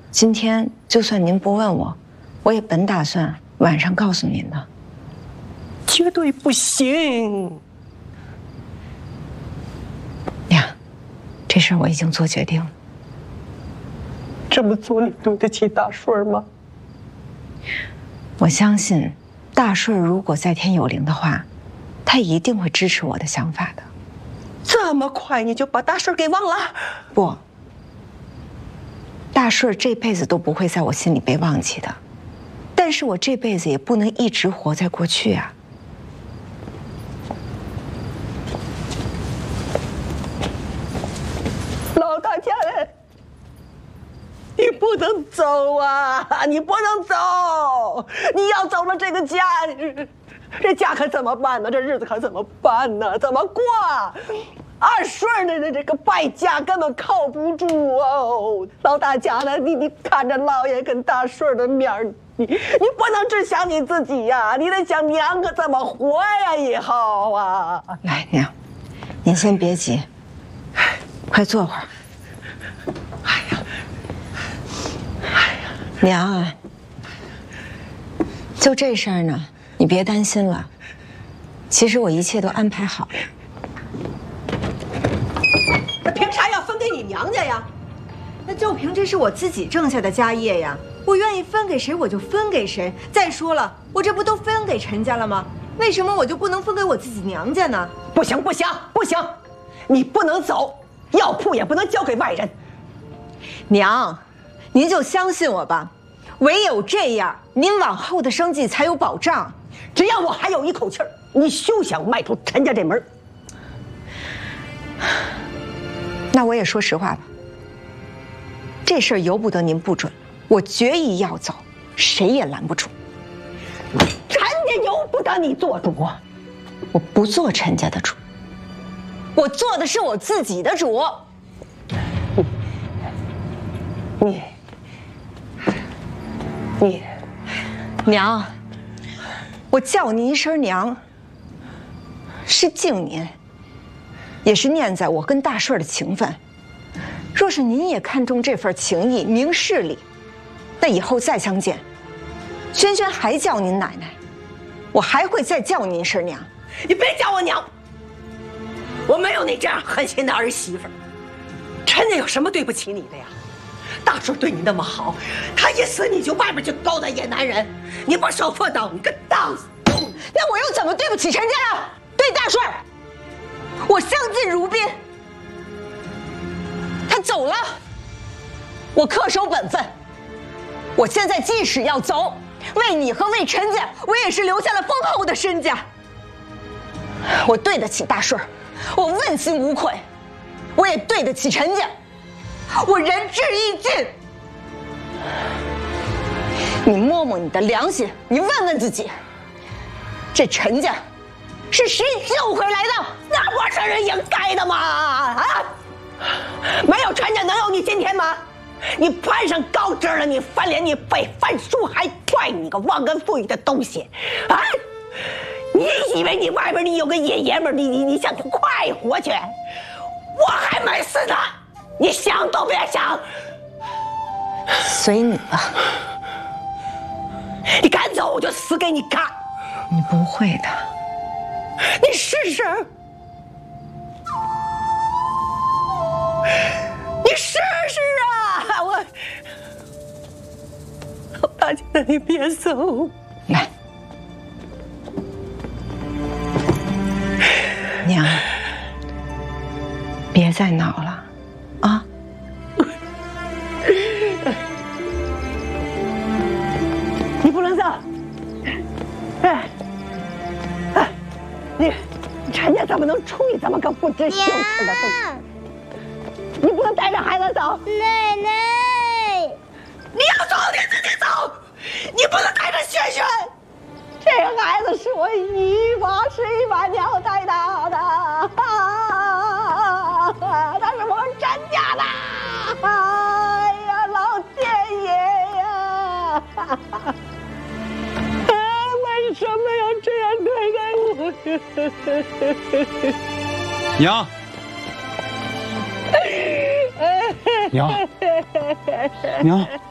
今天就算您不问我，我也本打算晚上告诉您的。 绝对不行！ 娘，这事儿我已经做决定了。 这么做你对得起大顺吗？ 我相信，大顺如果在天有灵的话，他一定会支持我的想法的。 这么快你就把大顺给忘了？ 不，大顺这辈子都不会在我心里被忘记的。但是我这辈子也不能一直活在过去啊。 老大家人，你不能走啊！你不能走！你要走了，这个家，这家可怎么办呢？这日子可怎么办呢？怎么过啊？二顺的这个败家根本靠不住哦！老大家的，你看着老爷跟大顺的面儿，你不能只想你自己呀，你得想娘可怎么活呀？以后啊！ 来，娘，您先别急，快坐会儿。娘啊，就这事儿呢，你别担心了。其实我一切都安排好了。 那凭啥要分给你娘家呀？ 那就凭这是我自己挣下的家业呀，我愿意分给谁我就分给谁。再说了，我这不都分给陈家了吗？为什么我就不能分给我自己娘家呢？ 不行不行不行，你不能走，药铺也不能交给外人。 娘，您就相信我吧，唯有这样，您往后的生计才有保障。 只要我还有一口气儿，你休想迈出陈家这门。 那我也说实话吧，这事儿由不得您不准，我决意要走，谁也拦不住。 陈家由不得你做主， 我不做陈家的主，我做的是我自己的主。你，娘，我叫您一声娘，是敬您，也是念在我跟大顺的情分。若是您也看重这份情谊、明事理，那以后再相见，轩轩还叫您奶奶，我还会再叫您一声娘。 你别叫我娘，我没有你这样狠心的儿媳妇。陈家有什么对不起你的呀？大顺对你那么好，他一死你就外边去勾搭野男人，你不守妇道，你个荡死！ 那我又怎么对不起陈家了？对大顺，我相敬如宾。他走了，我恪守本分。我现在即使要走，为你和为陈家，我也是留下了丰厚的身家。我对得起大顺，我问心无愧，我也对得起陈家，我仁至义尽。你摸摸你的良心，你问问自己，这陈家是谁救回来的？ 那不是人应该的吗？啊！没有陈家能有你今天吗？你攀上高枝了，你翻脸，你背翻书，还怪你个忘恩负义的东西啊！你以为你外边你有个野爷们儿，你想快活去？我还没死呢，你想都别想。 随你吧， 你敢走我就死给你看。 你不会的， 你试试，你试试啊！我大姐，你别走。 来，娘，别再闹了，啊！ 你不能走！你陈家怎么能出你这么个不知羞耻的东西？你不能带着孩子走！ 奶奶， 你要走你自己走，你不能带着轩轩。这个孩子是我一把娘带大的，他是我陈家的。哎呀，老天爷呀！为什么要这样对待我？ 娘，娘，娘。